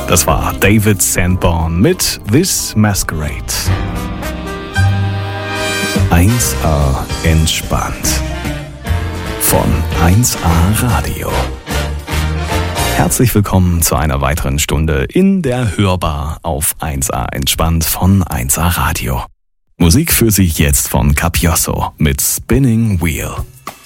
Das war David Sanborn mit This Masquerade. 1A entspannt. Von 1A Radio. Herzlich willkommen zu einer weiteren Stunde in der Hörbar auf 1A entspannt von 1A Radio. Musik für Sie jetzt von Capiosso mit Spinning Wheel.